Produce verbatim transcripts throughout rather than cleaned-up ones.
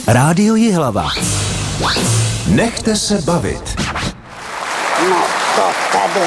Rádio Jihlava. Nechte se bavit. No to tady.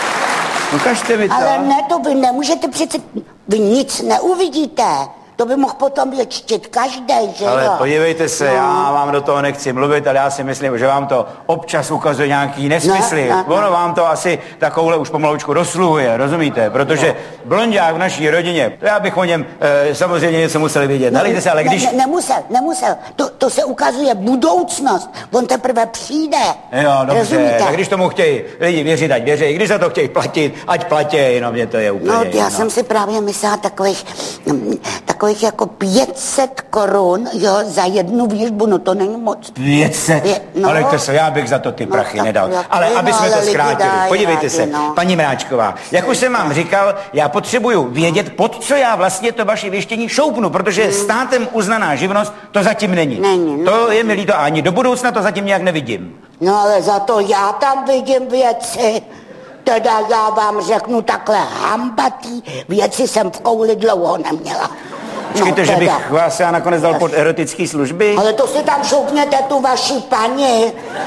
Ukažte mi to. Ale ne, to vy nemůžete přece, vy nic neuvidíte. To by mohl potom věčtit každý, že ale jo? Ale podívejte se, no. Já vám do toho nechci mluvit, ale já si myslím, že vám to občas ukazuje nějaký nesmysly. Ne, ne, ono ne. vám to asi takovouhle už pomaloučku dosluhuje, rozumíte? Protože no. blonďák v naší rodině, to já bych o něm e, samozřejmě něco musel vidět. Nalejte se, ale když... Ne, ne, nemusel, nemusel. To, to se ukazuje budoucnost. On teprve přijde. Jo, dobře, rozumíte? tak když tomu chtějí lidi věřit, ať věří. Když za to chtějí platit, ať platí, no mě to je úplně... No, já no. jsem si právě myslela takových, takových jako pět set korun, jo, za jednu výžbu, no to není moc. pět set? Je, no. Ale to se, já bych za to ty prachy no, nedal. Tak, ale no, aby jsme ale to zkrátili. dají, Podívejte rádi, se, no. paní Mráčková, jak už jsem vám říkal, já potřebuju vědět, pod co já vlastně to vaše věštění šoupnu, protože hmm. státem uznaná živnost to zatím není. Není, no. To je mi líto, ani do budoucna to zatím nějak nevidím. No ale za to já tam vidím věci. Teda já vám řeknu takhle hambatý věci jsem v kouli dlouho neměla. Počkejte, no, že bych vás já nakonec dal pod erotický služby? Ale to si tam šoupněte tu vaši paní.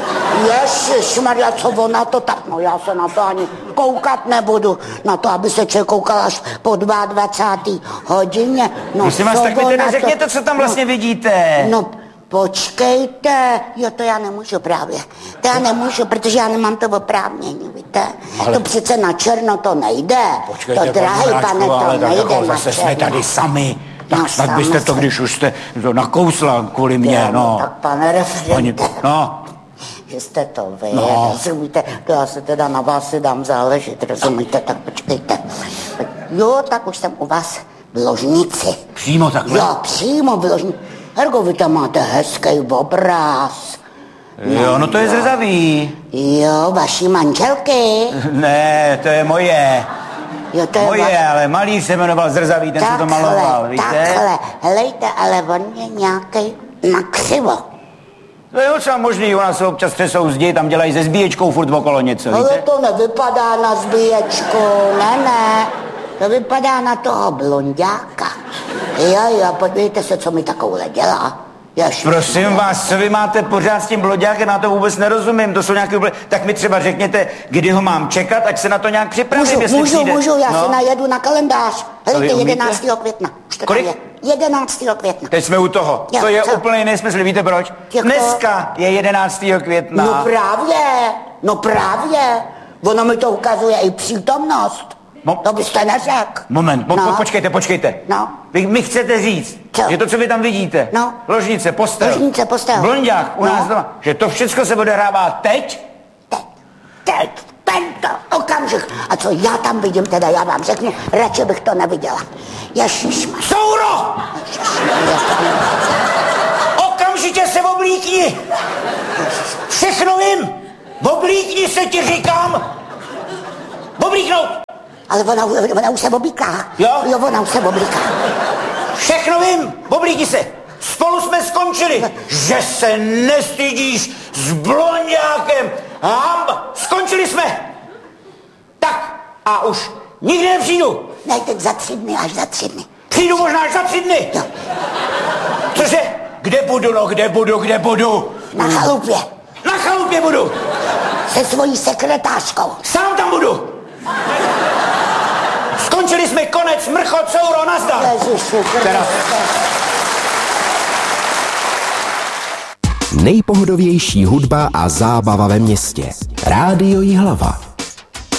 Ježišmarja, co ona to tak... No já se na to ani koukat nebudu. Na to, aby se člověk koukal až po dvacáté druhé hodině. No, Prosím vás, tak mi tedy řekněte, to... co tam vlastně no, vidíte. No, počkejte. Jo, to já nemůžu právě. To já nemůžu, protože já nemám to oprávnění, víte. Ale... To přece na černo to nejde. Počkejte, to drahý pane, to ale nejde tak jako na zase černo. jsme tady sami. Tak No, snad byste to, když už jste to nakousla kvůli mě, no. Tak pane referente, no. že jste to vy, no. rozumíte, to já se teda na vás si dám záležet, rozumíte, tak počkejte. Jo, tak už jsem u vás v ložnici. Přímo takhle? Jo, přímo v ložnici. Hergo, vy tam máte hezký obraz. Jo, no to je zrzavý. Jo, vaší manželky. Ne, to je moje. Jo, to je moje, vaš... ale malíř se jmenoval Zrzavý, ten takhle, se to maloval, víte? Takhle, helejte, ale on je nějaký nakřivo. To je docela možný, u nás se občas třesou zdi, tam dělají se zbíječkou furt okolo něco, víte? Ale to nevypadá na zbíječku, ne, ne. To vypadá na toho blonďáka. Jo, jo, podívejte se, co mi takovouhle dělá. Ježiš, prosím ne. vás, co vy máte pořád s tím blonďákem, na to vůbec nerozumím, to jsou nějaké úplně... Tak mi třeba řekněte, kdy ho mám čekat, ať se na to nějak připravím, můžu, jestli můžu, přijde. můžu, já no. si najedu na kalendář. Helejte, jedenáctého května. Už to Kolik? je. jedenáctého května. Teď jsme u toho. Jo, to je co? úplně nesmysl, víte proč? Jako... Dneska je jedenáctého května. No právě, no právě. Ono mi to ukazuje i přítomnost. Mo- to byste neřekl. Moment, mo- no. po- počkejte, počkejte. No. Vy mi chcete říct, co? že to, co vy tam vidíte, no. ložnice, postel, ložnice, postel. blonďák u no. nás doma, že to všechno se odehrává teď? Teď, teď, tento okamžik. A co já tam vidím, teda já vám řeknu, radši bych to neviděla. Ježišmar. Souro! Okamžitě se oblíkni! Všechno vím! Oblíkni se, ti říkám! Oblíknout! Ale ona, ona už se oblíká. Jo? Jo, ona už se oblíká. Všechno vím! Oblíkni se! Spolu jsme skončili! Že se nestydíš s blonďákem! Hamba! Skončili jsme! Tak, a už nikdy nepřijdu! Ne, teď za tři dny, až za tři dny. Přijdu možná až za tři dny! Jo. Cože? Kde budu, no, kde budu, kde budu? Na chalupě. Na chalupě budu! Se svojí sekretářkou. Sám tam budu! Skončili jsme, konec, mrcho, couro, nazdar! Ježiši, Teda. Nejpohodovější hudba a zábava ve městě. Rádio Jihlava.